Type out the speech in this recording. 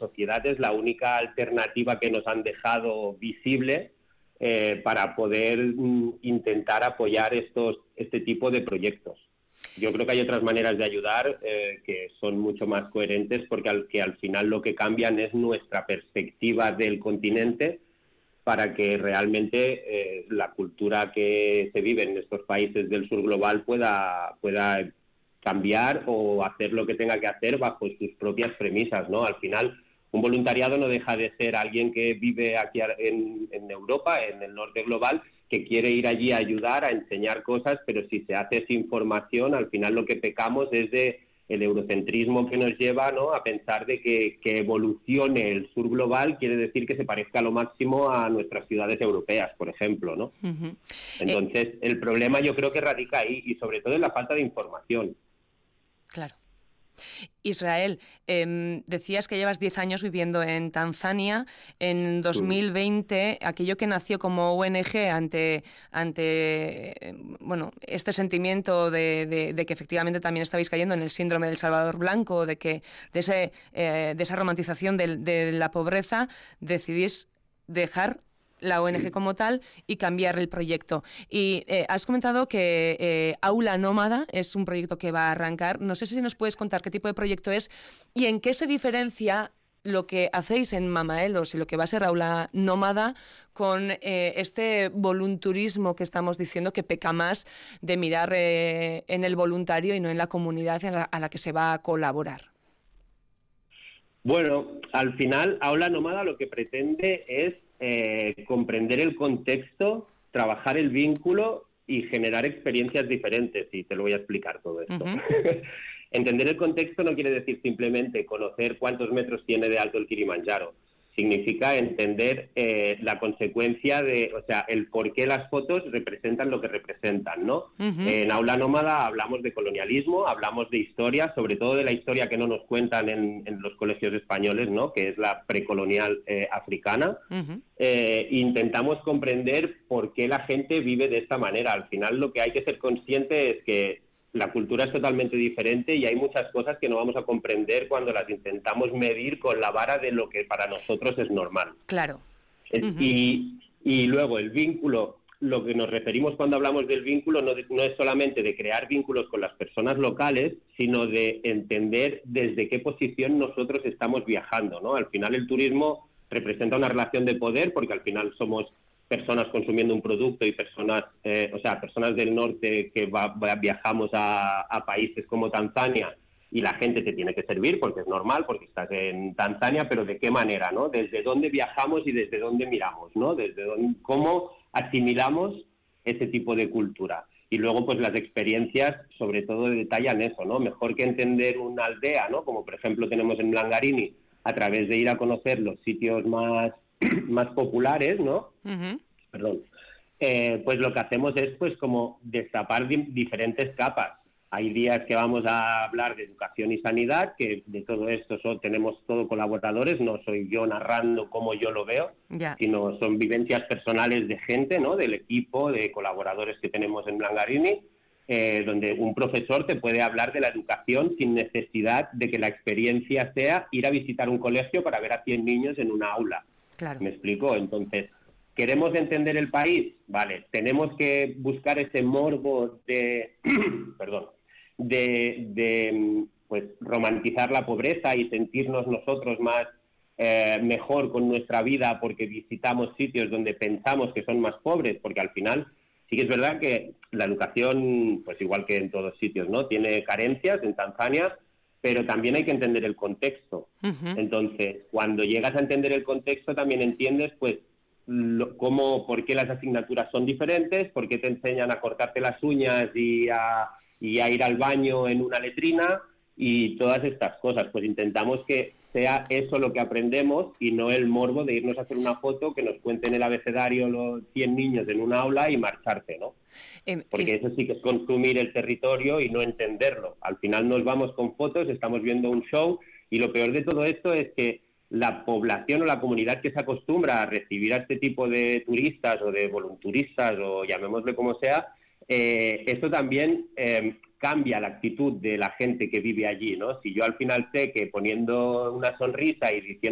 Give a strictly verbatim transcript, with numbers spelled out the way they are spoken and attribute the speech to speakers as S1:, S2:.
S1: sociedad es la única alternativa que nos han dejado visible eh, para poder mm, intentar apoyar estos este tipo de proyectos. Yo creo que hay otras maneras de ayudar eh, que son mucho más coherentes, porque al, que al final lo que cambian es nuestra perspectiva del continente, para que realmente eh, la cultura que se vive en estos países del sur global pueda, pueda cambiar o hacer lo que tenga que hacer bajo sus propias premisas, ¿no? Al final, un voluntariado no deja de ser alguien que vive aquí en, en Europa, en el norte global, que quiere ir allí a ayudar, a enseñar cosas, pero si se hace sin formación, al final lo que pecamos es de el eurocentrismo que nos lleva, ¿no?, a pensar de que, que evolucione el sur global quiere decir que se parezca a lo máximo a nuestras ciudades europeas, por ejemplo, ¿no? Uh-huh. Entonces, eh... el problema yo creo que radica ahí, y sobre todo en la falta de información.
S2: Claro. Israel, eh, decías que llevas diez años viviendo en Tanzania. En dos mil veinte, sí. aquello que nació como O N G ante, ante bueno, este sentimiento de, de, de que efectivamente también estabais cayendo en el síndrome del Salvador Blanco, de que de, ese, eh, de esa romantización de, de la pobreza, decidís dejar la O N G como tal y cambiar el proyecto. Y eh, has comentado que eh, Aula Nómada es un proyecto que va a arrancar. No sé si nos puedes contar qué tipo de proyecto es y en qué se diferencia lo que hacéis en Mamaelos y lo que va a ser Aula Nómada con eh, este volunturismo que estamos diciendo, que peca más de mirar eh, en el voluntario y no en la comunidad a la, a la que se va a colaborar.
S1: Bueno, al final Aula Nómada lo que pretende es Eh, comprender el contexto, trabajar el vínculo y generar experiencias diferentes, y te lo voy a explicar todo esto. Uh-huh. Entender el contexto no quiere decir simplemente conocer cuántos metros tiene de alto el Kilimanjaro. Significa entender eh, la consecuencia de, o sea, el por qué las fotos representan lo que representan, ¿no? Uh-huh. Eh, en Aula Nómada hablamos de colonialismo, hablamos de historia, sobre todo de la historia que no nos cuentan en, en los colegios españoles, ¿no?, que es la precolonial eh, africana. Uh-huh. Eh, intentamos comprender por qué la gente vive de esta manera. Al final lo que hay que ser consciente es que la cultura es totalmente diferente y hay muchas cosas que no vamos a comprender cuando las intentamos medir con la vara de lo que para nosotros es normal.
S2: Claro.
S1: Uh-huh. Y, y luego el vínculo, lo que nos referimos cuando hablamos del vínculo no, de, no es solamente de crear vínculos con las personas locales, sino de entender desde qué posición nosotros estamos viajando, ¿no? Al final el turismo representa una relación de poder, porque al final somos personas consumiendo un producto y personas, eh, o sea, personas del norte que va, va, viajamos a, a países como Tanzania, y la gente te tiene que servir porque es normal, porque estás en Tanzania, pero ¿de qué manera, no? Desde dónde viajamos y desde dónde miramos, ¿no? Desde dónde, cómo asimilamos ese tipo de cultura. Y luego, pues las experiencias, sobre todo, detallan eso, ¿no? Mejor que entender una aldea, ¿no?, como por ejemplo tenemos en Blangarini, a través de ir a conocer los sitios más más populares, ¿no? Uh-huh. Perdón. Eh, pues lo que hacemos es pues como destapar di- diferentes capas. Hay días que vamos a hablar de educación y sanidad, que de todo esto so, tenemos todo colaboradores, no soy yo narrando como yo lo veo, yeah. sino son vivencias personales de gente, ¿no?, del equipo, de colaboradores que tenemos en Blangarini, eh, donde un profesor te puede hablar de la educación sin necesidad de que la experiencia sea ir a visitar un colegio para ver a cien niños en una aula.
S2: Claro.
S1: ¿Me explico? Entonces, ¿queremos entender el país? Vale, tenemos que buscar ese morbo de, perdón, de, de pues romantizar la pobreza y sentirnos nosotros más eh, mejor con nuestra vida porque visitamos sitios donde pensamos que son más pobres, porque al final sí que es verdad que la educación, pues igual que en todos sitios, ¿no?, tiene carencias en Tanzania, pero también hay que entender el contexto. Uh-huh. Entonces, cuando llegas a entender el contexto, también entiendes, pues, lo, cómo, por qué las asignaturas son diferentes, por qué te enseñan a cortarte las uñas y a, y a ir al baño en una letrina, y todas estas cosas. Pues intentamos que sea eso lo que aprendemos y no el morbo de irnos a hacer una foto, que nos cuenten el abecedario los cien niños en un aula y marcharte, ¿no? Eh, Porque eh... eso sí que es consumir el territorio y no entenderlo. Al final nos vamos con fotos, estamos viendo un show, y lo peor de todo esto es que la población o la comunidad que se acostumbra a recibir a este tipo de turistas o de volunturistas, o llamémosle como sea, eh, esto también eh, cambia la actitud de la gente que vive allí, ¿no? Si yo al final sé que poniendo una sonrisa y diciendo